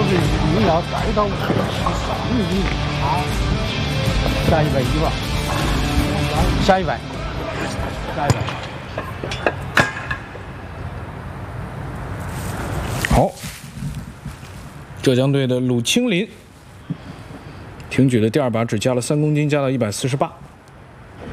是一定要带到上瘾啊！下110吧，下100，下100。 好，浙江队的鲁清林挺举的第2把只加了3公斤，加到148。